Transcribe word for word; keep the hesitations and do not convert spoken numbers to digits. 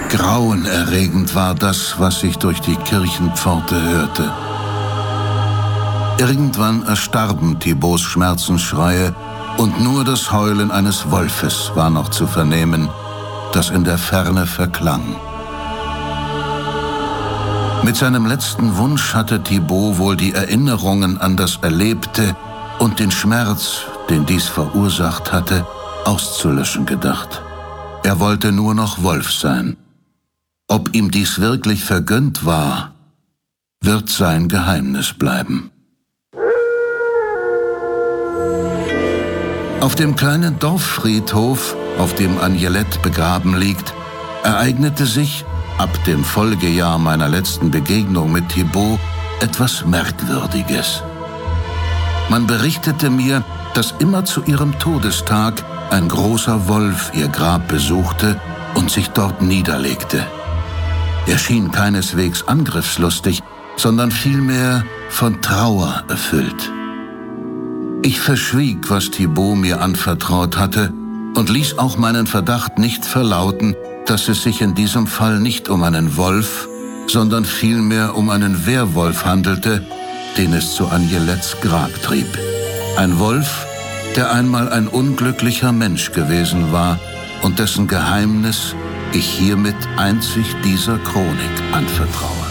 Grauenerregend war das, was sich durch die Kirchenpforte hörte. Irgendwann erstarben Thibaus Schmerzensschreie und nur das Heulen eines Wolfes war noch zu vernehmen, das in der Ferne verklang. Mit seinem letzten Wunsch hatte Thibaut wohl die Erinnerungen an das Erlebte und den Schmerz, den dies verursacht hatte, auszulöschen gedacht. Er wollte nur noch Wolf sein. Ob ihm dies wirklich vergönnt war, wird sein Geheimnis bleiben. Auf dem kleinen Dorffriedhof, auf dem Agnelette begraben liegt, ereignete sich, ab dem Folgejahr meiner letzten Begegnung mit Thibaut, etwas Merkwürdiges. Man berichtete mir, dass immer zu ihrem Todestag ein großer Wolf ihr Grab besuchte und sich dort niederlegte. Er schien keineswegs angriffslustig, sondern vielmehr von Trauer erfüllt. Ich verschwieg, was Thibaut mir anvertraut hatte, und ließ auch meinen Verdacht nicht verlauten, dass es sich in diesem Fall nicht um einen Wolf, sondern vielmehr um einen Werwolf handelte, den es zu Agnelettes Grab trieb. Ein Wolf, der einmal ein unglücklicher Mensch gewesen war und dessen Geheimnis ich hiermit einzig dieser Chronik anvertraue.